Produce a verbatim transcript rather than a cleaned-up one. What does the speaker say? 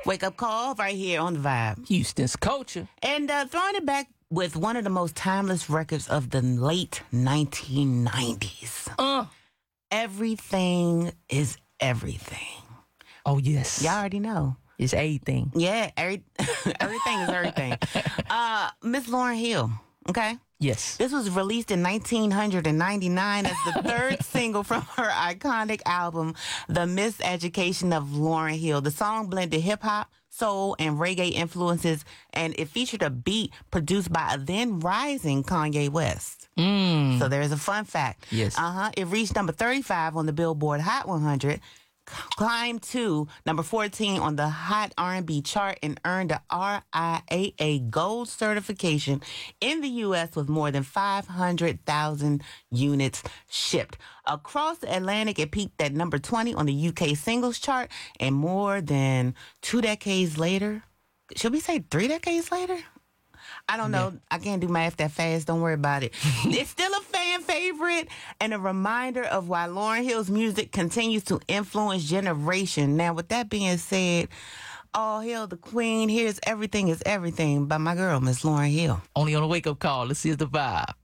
Wake up call right here on the Vibe. Houston's culture. And uh, throwing it back with one of the most timeless records of the late nineteen nineties. Uh. Everything is everything. Oh, yes. Y'all already know. It's everything. Yeah, every, everything is everything. uh, Miss Lauryn Hill, okay? Yes. This was released in nineteen ninety-nine as the third single from her iconic album, The Miseducation of Lauryn Hill. The song blended hip-hop, soul, and reggae influences, and it featured a beat produced by a then-rising Kanye West. Mm. So there's a fun fact. Yes. Uh-huh. It reached number thirty-five on the Billboard Hot one hundred, climbed to number fourteen on the Hot R and B chart, and earned a R I A A Gold certification in the U S with more than five hundred thousand units shipped. Across the Atlantic, it peaked at number twenty on the U K singles chart, and more than two decades later, should we say three decades later? I don't know. Yeah. I can't do math that fast. Don't worry about it. It's still a fan favorite and a reminder of why Lauryn Hill's music continues to influence generation. Now, with that being said, all hail the queen. Here's Everything is Everything by my girl, Miss Lauryn Hill. Only on a wake-up call. Let's see the vibe.